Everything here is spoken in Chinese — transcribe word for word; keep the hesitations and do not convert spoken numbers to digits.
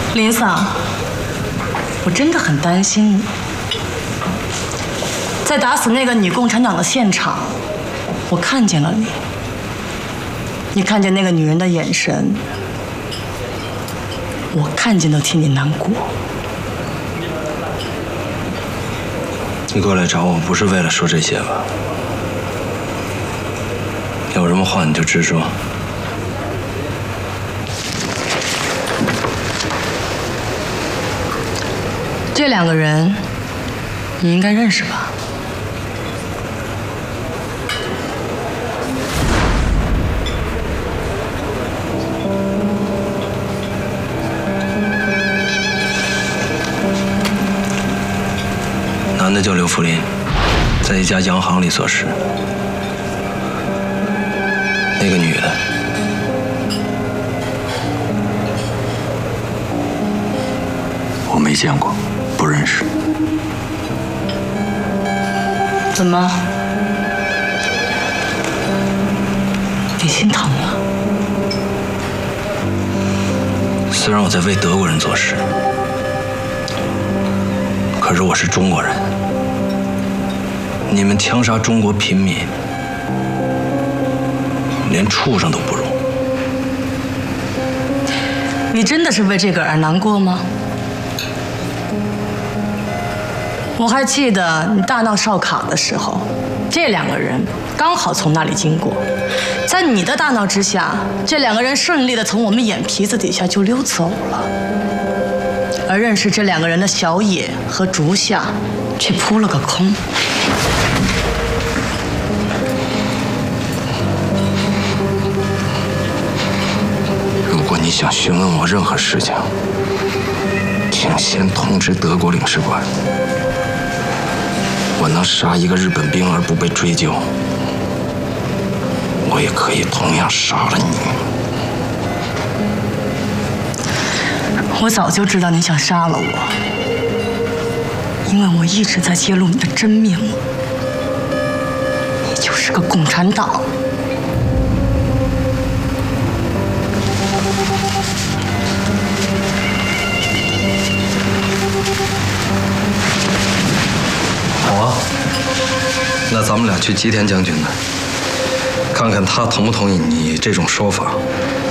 林桑，我真的很担心你。在打死那个女共产党的现场，我看见了你。你看见那个女人的眼神，我看见都替你难过。 你过来找我不是为了说这些吧？有什么话你就直说。 这两个人，你应该认识吧？ 男的叫刘福林，在一家洋行里做事。那个女的， 我没见过，不认识。 怎么？你心疼了？ 虽然我在为德国人做事，可是我是中国人。你们枪杀中国平民，连畜生都不如。 你真的是为这个而难过吗？我还记得你大闹哨卡的时候，这两个人刚好从那里经过，在你的大闹之下，这两个人顺利地从我们眼皮子底下就溜走了，而认识这两个人的小野和竹下却扑了个空。 如果你想询问我任何事情，请先通知德国领事馆。我能杀一个日本兵而不被追究，我也可以同样杀了你。 我早就知道你想杀了我，因为我一直在揭露你的真面目，你就是个共产党。 好啊，那咱们俩去吉田将军那儿，看看他同不同意你这种说法。